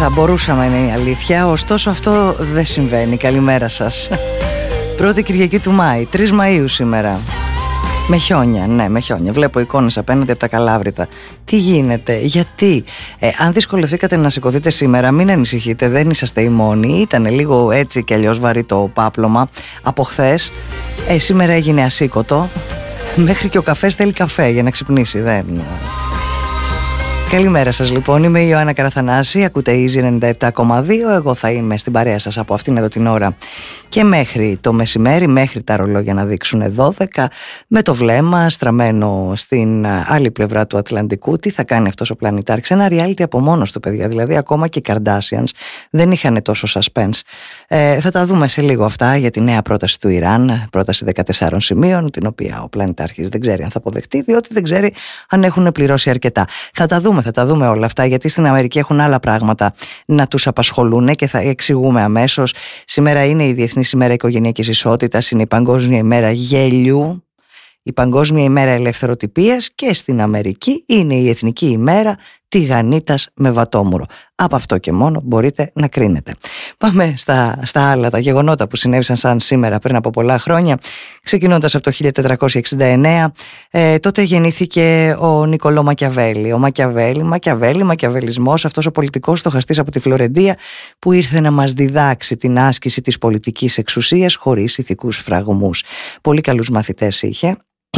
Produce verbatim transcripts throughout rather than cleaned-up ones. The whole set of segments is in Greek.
Θα μπορούσαμε, είναι η αλήθεια, ωστόσο αυτό δεν συμβαίνει. Καλημέρα σας. Πρώτη Κυριακή του Μάη, τρεις Μαΐου σήμερα. Με χιόνια, ναι, με χιόνια. Βλέπω εικόνες απέναντι από τα Καλάβρητα. Τι γίνεται, γιατί? Ε, αν δυσκολευτήκατε να σηκωθείτε σήμερα, μην ανησυχείτε, δεν είσαστε οι μόνοι. Ήταν λίγο έτσι κι αλλιώς βαρύ το πάπλωμα από χθες. Ε, σήμερα έγινε ασήκωτο. Μέχρι και ο καφές θέλει καφέ για να ξυπνήσει, δεν... Καλημέρα σας λοιπόν, είμαι η Ιωάννα Καραθανάση, ακούτε Easy ενενήντα επτά κόμμα δύο, εγώ θα είμαι στην παρέα σας από αυτήν εδώ την ώρα και μέχρι το μεσημέρι, μέχρι τα ρολόγια να δείξουν δώδεκα, με το βλέμμα στραμμένο στην άλλη πλευρά του Ατλαντικού. Τι θα κάνει αυτός ο πλανητάρχης? Ένα reality από μόνος του, παιδιά, δηλαδή ακόμα και οι Kardashians δεν είχαν τόσο suspense. Ε, θα τα δούμε σε λίγο αυτά για τη νέα πρόταση του Ιράν, πρόταση δεκατεσσάρων σημείων, την οποία ο πλανητάρχης δεν ξέρει αν θα αποδεχτεί, διότι δεν ξέρει αν έχουν πληρώσει αρκετά. Θα τα δούμε. Θα τα δούμε όλα αυτά, γιατί στην Αμερική έχουν άλλα πράγματα να τους απασχολούν και θα εξηγούμε αμέσως. Σήμερα είναι η Διεθνής ημέρα Οικογενειακής Ισότητας, είναι η Παγκόσμια ημέρα Γέλιου, η Παγκόσμια ημέρα Ελευθεροτυπίας και στην Αμερική είναι η Εθνική ημέρα τηγανίτας με βατόμουρο. Από αυτό και μόνο μπορείτε να κρίνετε. Πάμε στα, στα άλλα, τα γεγονότα που συνέβησαν σαν σήμερα πριν από πολλά χρόνια. Ξεκινώντας από το χίλια τετρακόσια εξήντα εννέα, ε, τότε γεννήθηκε ο Νικολό Μακιαβέλη. Ο Μακιαβέλη, Μακιαβέλη, Μακιαβελισμός, αυτός ο πολιτικός στοχαστής από τη Φλωρεντία που ήρθε να μας διδάξει την άσκηση της πολιτικής εξουσίας χωρίς ηθικούς φραγμούς. Πολύ καλούς μαθητές είχε.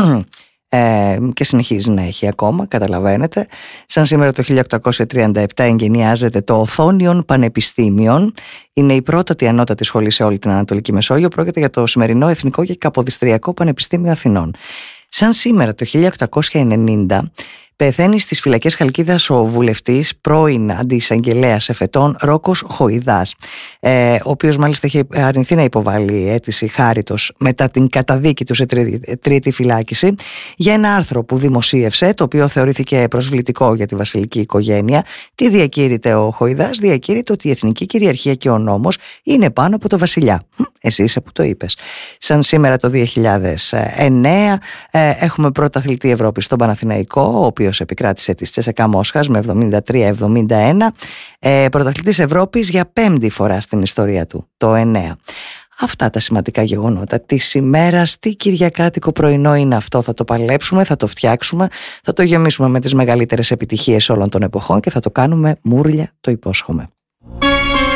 Ε, και συνεχίζει να έχει ακόμα, καταλαβαίνετε. Σαν σήμερα το χίλια οκτακόσια τριάντα επτά εγκαινιάζεται το Οθόνιον Πανεπιστήμιον. Είναι η πρώτη ανώτατη σχολή σε όλη την Ανατολική Μεσόγειο. Πρόκειται για το σημερινό Εθνικό και Καποδιστριακό Πανεπιστήμιο Αθηνών. Σαν σήμερα το χίλια οκτακόσια ενενήντα πεθαίνει στις φυλακές Χαλκίδας ο βουλευτής, πρώην αντιεισαγγελέας εφετών Ρόκος Χοϊδάς, ε, ο οποίος μάλιστα είχε αρνηθεί να υποβάλει αίτηση χάριτος μετά την καταδίκη του σε τρίτη φυλάκιση για ένα άρθρο που δημοσίευσε, το οποίο θεωρήθηκε προσβλητικό για τη βασιλική οικογένεια. Τι διακήρυτε ο Χοϊδάς? Διακήρυτε ότι η εθνική κυριαρχία και ο νόμος είναι πάνω από το βασιλιά. Εσύ είσαι που το είπες. Σαν σήμερα το δύο χιλιάδες εννέα ε, έχουμε πρωταθλητή Ευρώπης στον Παναθηναϊκό, ο οποίος επικράτησε τη Τσέσσεκα Μόσχας με εβδομήντα τρία εβδομήντα ένα, ε, πρωταθλητής Ευρώπης για πέμπτη φορά στην ιστορία του, το εννέα. Αυτά τα σημαντικά γεγονότα της ημέρας. Τι κυριακάτικο πρωινό είναι αυτό? Θα το παλέψουμε, θα το φτιάξουμε, θα το γεμίσουμε με τις μεγαλύτερες επιτυχίες όλων των εποχών και θα το κάνουμε μούρλια, το υπόσχομαι.